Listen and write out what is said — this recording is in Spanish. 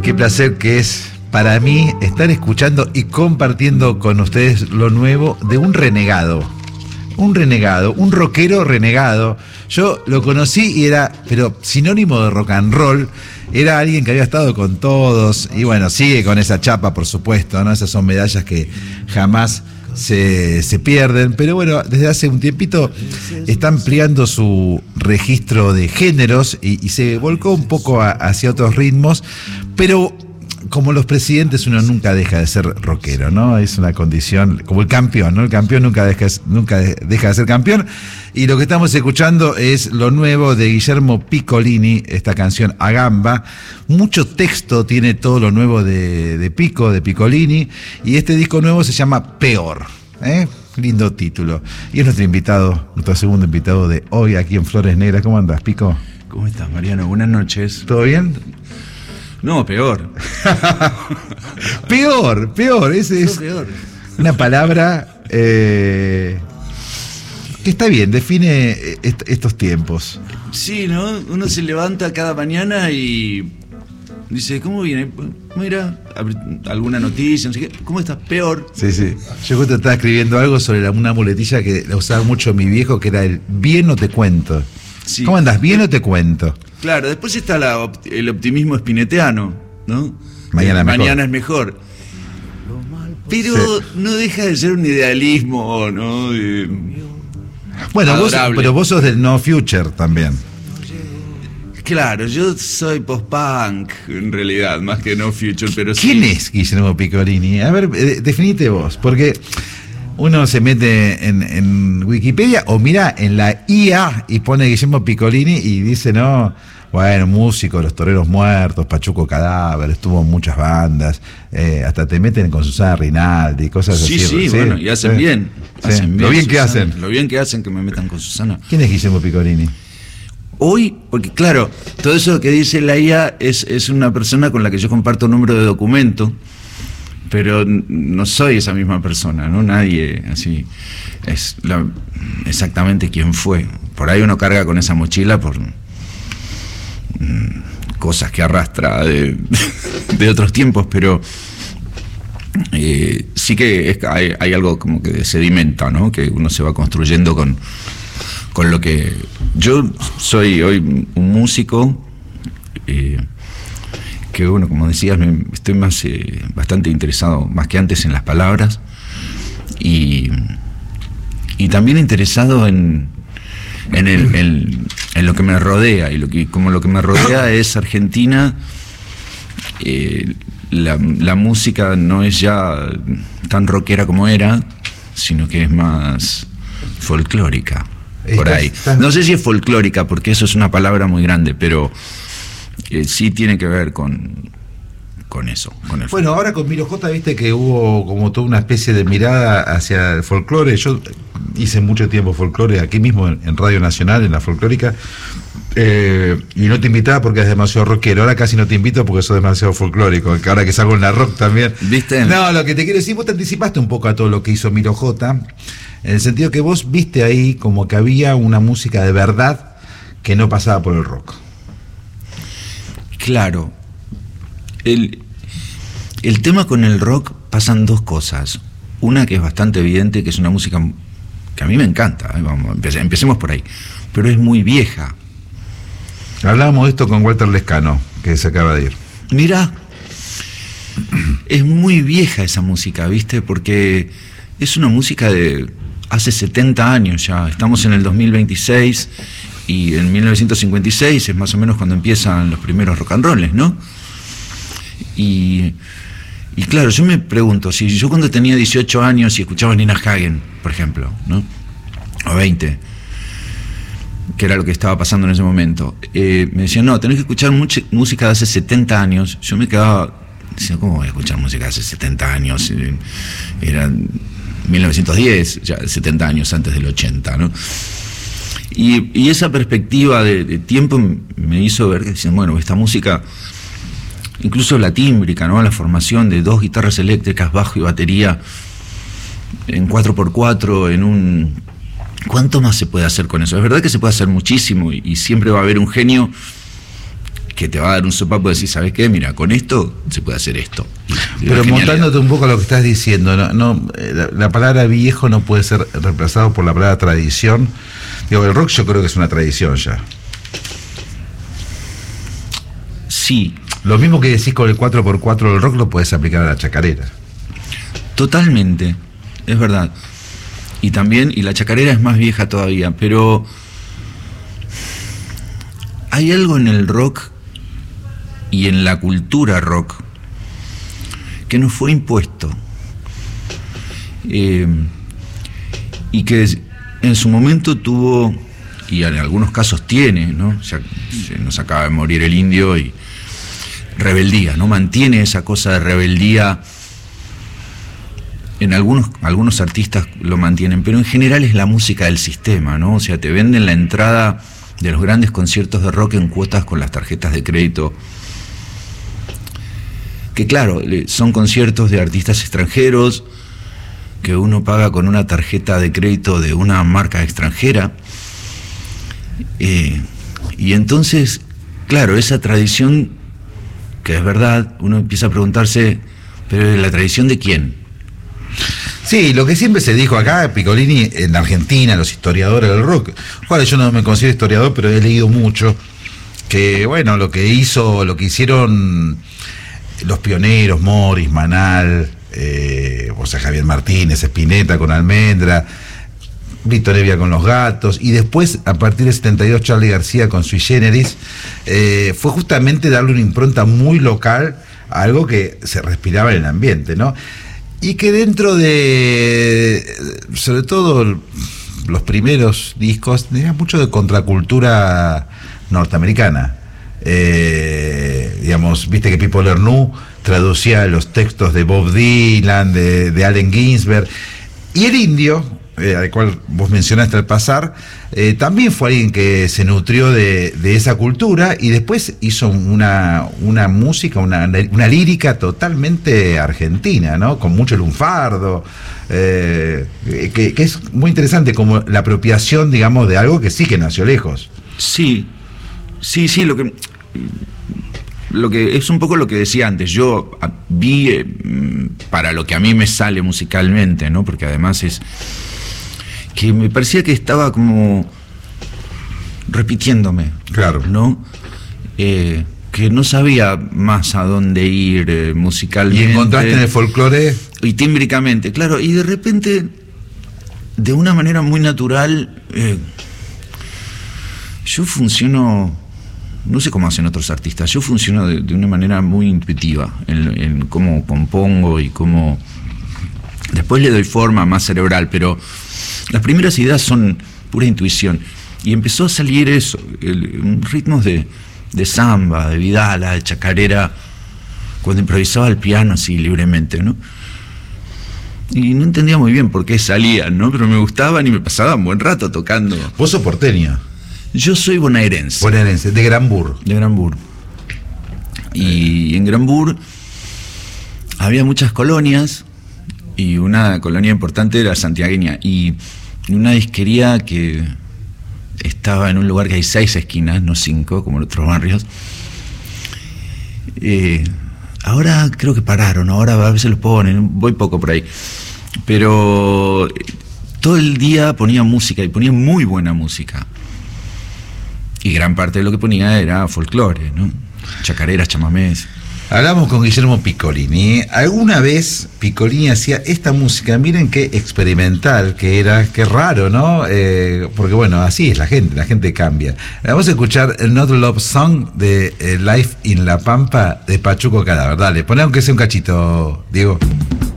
Qué placer que es para mí estar escuchando y compartiendo con ustedes lo nuevo de un renegado. Un renegado, un rockero renegado. Yo lo conocí y era, pero sinónimo de rock and roll. Era alguien que había estado con todos. Y bueno, sigue con esa chapa, por supuesto, ¿no? Esas son medallas que jamás se pierden. Pero bueno, desde hace un tiempito está ampliando su registro de géneros y se volcó un poco hacia otros ritmos. Pero como los presidentes, uno nunca deja de ser rockero, ¿no? Es una condición, como el campeón, ¿no? El campeón nunca deja de ser campeón. Y lo que estamos escuchando es lo nuevo de Guillermo Piccolini, esta canción A Gamba. Mucho texto tiene todo lo nuevo de Piccolini. Y este disco nuevo se llama Peor, ¿eh? Lindo título. Y es nuestro invitado, nuestro segundo invitado de hoy aquí en Flores Negras. ¿Cómo andas, Pico? ¿Cómo estás, Mariano? Buenas noches. ¿Todo bien? No, peor. Peor. Ese es peor. Una palabra que está bien, define estos tiempos. Sí, ¿no? Uno se levanta cada mañana y dice, ¿cómo viene? Mira, alguna noticia, no sé qué. ¿Cómo estás? Peor. Sí. Yo justo estaba escribiendo algo sobre una muletilla que la usaba mucho mi viejo, que era el bien o te cuento. Sí. ¿Cómo andás? ¿Bien o te cuento? Claro, después está el optimismo spineteano, ¿no? Mañana es mejor. Pero sí, no deja de ser un idealismo, ¿no? Bueno, vos sos del No Future también. Claro, yo soy post-punk, en realidad, más que No Future, pero sí. ¿Quién es Guillermo Piccolini? A ver, definite vos, porque uno se mete en Wikipedia o mira en la IA y pone Guillermo Piccolini y dice, no, bueno, músico, Los Toreros Muertos, Pachuco Cadáver, estuvo en muchas bandas, hasta te meten con Susana Rinaldi, cosas así. Sí, bueno, y hacen bien. Hacen bien. Lo bien que hacen. Lo bien que hacen que me metan con Susana. ¿Quién es Guillermo Piccolini? Hoy, porque claro, todo eso que dice la IA es una persona con la que yo comparto un número de documento, pero no soy esa misma persona, ¿no? Nadie así es exactamente quién fue. Por ahí uno carga con esa mochila por cosas que arrastra de otros tiempos, pero sí que hay algo como que sedimenta, ¿no? Que uno se va construyendo con lo que... Yo soy hoy un músico que, bueno, como decías, estoy más bastante interesado, más que antes, en las palabras y también interesado en lo que me rodea, y como lo que me rodea es Argentina, la música no es ya tan rockera como era, sino que es más folclórica, por ahí. No sé si es folclórica, porque eso es una palabra muy grande, pero sí tiene que ver con eso, con el folclore. Bueno, ahora con Miro J, viste que hubo como toda una especie de mirada hacia el folclore. Yo hice mucho tiempo folclore aquí mismo en Radio Nacional, en la folclórica, y no te invitaba porque es demasiado rockero. Ahora casi no te invito porque sos demasiado folclórico, que ahora que salgo en la rock también. ¿Viste? No, lo que te quiero decir, vos te anticipaste un poco a todo lo que hizo Miro J, en el sentido que vos viste ahí como que había una música de verdad que no pasaba por el rock. Claro. El tema con el rock pasan dos cosas. Una que es bastante evidente, que es una música que a mí me encanta. Vamos, empecemos por ahí. Pero es muy vieja. Hablábamos de esto con Walter Lescano, que se acaba de ir. Mirá, es muy vieja esa música, ¿viste? Porque es una música de hace 70 años ya. Estamos en el 2026 y en 1956 es más o menos cuando empiezan los primeros rock and rolls, ¿no? Y claro, yo me pregunto, si yo cuando tenía 18 años y escuchaba Nina Hagen, por ejemplo, ¿no? O 20, que era lo que estaba pasando en ese momento, me decían, no, tenés que escuchar música de hace 70 años. Yo me quedaba diciendo, ¿cómo voy a escuchar música de hace 70 años? Era 1910, ya 70 años antes del 80, ¿no? Y esa perspectiva de tiempo me hizo ver que decían, bueno, esta música, incluso la tímbrica, ¿no? La formación de dos guitarras eléctricas, bajo y batería en 4x4, en un... ¿Cuánto más se puede hacer con eso? Es verdad que se puede hacer muchísimo y siempre va a haber un genio que te va a dar un sopapo de decir, ¿sabes qué? Mira, con esto se puede hacer esto. Pero montándote un poco lo que estás diciendo, la palabra viejo no puede ser reemplazado por la palabra tradición. Digo, el rock yo creo que es una tradición ya. Sí. Lo mismo que decís con el 4x4 del rock lo puedes aplicar a la chacarera. Totalmente, es verdad. Y también, y la chacarera es más vieja todavía, pero hay algo en el rock y en la cultura rock que nos fue impuesto, y que en su momento tuvo, y en algunos casos tiene, ¿no? Ya se nos acaba de morir el indio, y rebeldía, ¿no? Mantiene esa cosa de rebeldía. En algunos artistas lo mantienen, pero en general es la música del sistema, ¿no? O sea, te venden la entrada de los grandes conciertos de rock en cuotas con las tarjetas de crédito, que claro, son conciertos de artistas extranjeros que uno paga con una tarjeta de crédito de una marca extranjera, y entonces, claro, esa tradición, que es verdad, uno empieza a preguntarse, ¿pero la tradición de quién? Sí, lo que siempre se dijo acá, Piccolini, en Argentina, los historiadores del rock, cual yo no me considero historiador, pero he leído mucho, que bueno, lo que hicieron los pioneros, Morris, Manal, o sea, Javier Martínez, Spinetta con Almendra, Víctor Evia con Los Gatos, y después, a partir del 72, Charly García con Sui Generis, fue justamente darle una impronta muy local a algo que se respiraba en el ambiente, ¿no? Y que dentro de, sobre todo los primeros discos, tenía mucho de contracultura norteamericana. Digamos, viste que Pipo Lernoux traducía los textos de Bob Dylan, de Allen Ginsberg, y el indio, al cual vos mencionaste al pasar, también fue alguien que se nutrió de esa cultura y después hizo una música, una lírica totalmente argentina, ¿no? Con mucho lunfardo, que es muy interesante, como la apropiación, digamos, de algo que sí que nació lejos. Sí, lo que es un poco lo que decía antes. Yo vi para lo que a mí me sale musicalmente, ¿no? Porque además es que me parecía que estaba como repitiéndome, claro, ¿no? Que no sabía más a dónde ir musicalmente. ¿Y encontraste en el folclore? Y tímbricamente, claro, y de repente, de una manera muy natural, yo funciono, no sé cómo hacen otros artistas, yo funciono de una manera muy intuitiva en cómo compongo y cómo... Después le doy forma más cerebral, pero las primeras ideas son pura intuición. Y empezó a salir eso, ritmos de samba, de vidala, de chacarera, cuando improvisaba el piano así libremente, ¿no? Y no entendía muy bien por qué salían, ¿no? Pero me gustaban y me pasaba un buen rato tocando. ¿Vos sos porteño? Yo soy bonaerense. Bonaerense, de Granbur. De Granbur. Y en Granbur había muchas colonias, y una colonia importante era santiagueña, y una disquería que estaba en un lugar que hay 6 esquinas, no 5, como en otros barrios. Ahora creo que pararon, ahora a veces los ponen, voy poco por ahí. Pero todo el día ponía música, y ponía muy buena música. Y gran parte de lo que ponía era folclore, ¿no? Chacareras, chamamés. Hablamos con Guillermo Piccolini. Alguna vez Piccolini hacía esta música, miren qué experimental que era, qué raro, ¿no? Porque bueno, así es la gente cambia. Vamos a escuchar el Not Love Song de Life in La Pampa de Pachuco Cadáver. Dale, poné aunque sea un cachito, Diego.